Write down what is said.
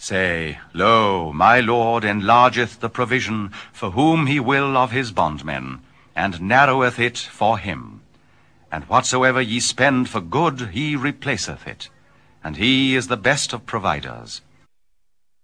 Say, Lo, my Lord enlargeth the provision for whom he will of his bondmen, and narroweth it for him. And whatsoever ye spend for good, he replaceth it. And he is the best of providers.